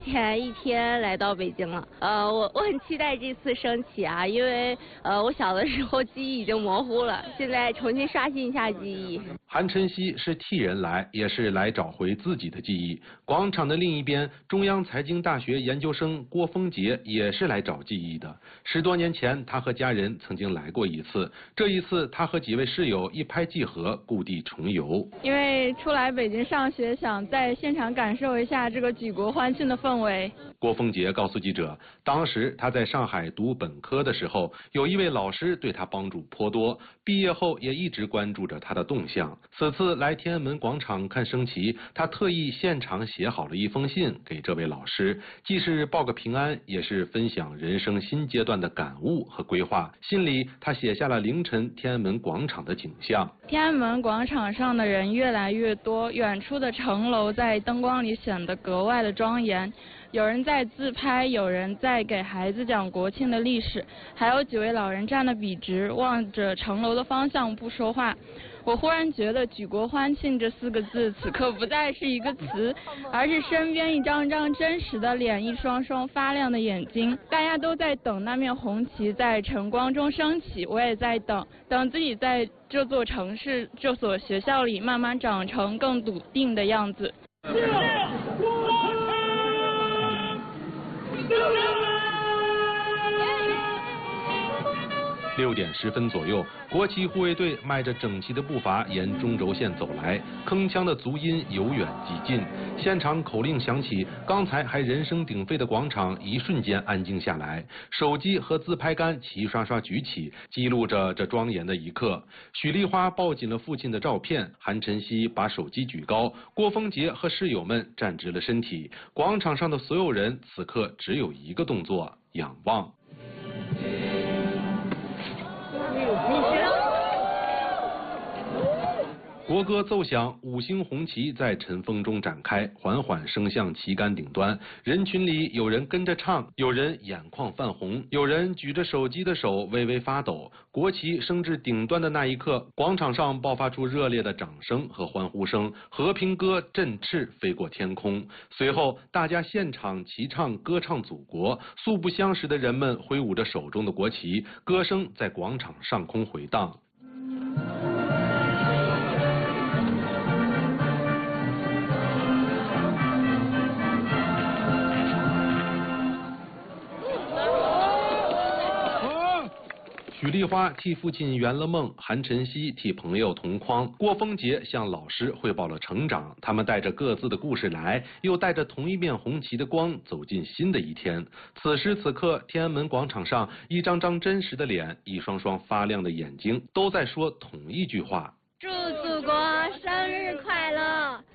前一天来到北京了，我很期待这次升旗啊，因为我小的时候记忆已经模糊了，现在重新刷新一下记忆。 韩晨曦是替人来，也是来找回自己的记忆。广场的另一边，中央财经大学研究生郭峰杰也是来找记忆的。10多年前，他和家人曾经来过一次，这一次他和几位室友一拍即合，故地重游。 因为初来北京上学，想在现场感受一下这个举国欢庆的氛围。 郭峰杰告诉记者，当时他在上海读本科的时候，有一位老师对他帮助颇多，毕业后也一直关注着他的动向。此次来天安门广场看升旗，他特意现场写好了一封信给这位老师，既是报个平安，也是分享人生新阶段的感悟和规划。信里他写下了凌晨天安门广场的景象。 天安门广场上的人越来越多，远处的城楼在灯光里显得格外的庄严。有人在自拍，有人在给孩子讲国庆的历史，还有几位老人站得笔直，望着城楼的方向不说话。我忽然觉得举国欢庆这4个字此刻不再是一个词，而是身边一张张真实的脸，一双双发亮的眼睛。大家都在等那面红旗在晨光中升起，我也在等自己在这座城市这所学校里慢慢长成更笃定的样子。 6点10分左右，国旗护卫队迈着整齐的步伐沿中轴线走来，铿锵的足音由远及近，现场口令响起，刚才还人声鼎沸的广场一瞬间安静下来，手机和自拍杆齐刷刷举起，记录着这庄严的一刻。许丽花抱紧了父亲的照片，韩晨曦把手机举高，郭峰杰和室友们站直了身体，广场上的所有人此刻只有一个动作：仰望。国歌奏响，5星红旗在晨风中展开，缓缓升向旗杆顶端。人群里有人跟着唱，有人眼眶泛红，有人举着手机的手微微发抖。国旗升至顶端的那一刻，广场上爆发出热烈的掌声和欢呼声，和平歌振翅飞过天空。随后，大家现场齐唱歌唱祖国，素不相识的人们挥舞着手中的国旗，歌声在广场上空回荡。许丽花替父亲圆了梦，韩晨曦替朋友同框，郭峰杰向老师汇报了成长。他们带着各自的故事来，又带着同一面红旗的光走进新的一天。此时此刻，天安门广场上，一张张真实的脸，一双双发亮的眼睛，都在说同一句话： 祝祖国生日快乐！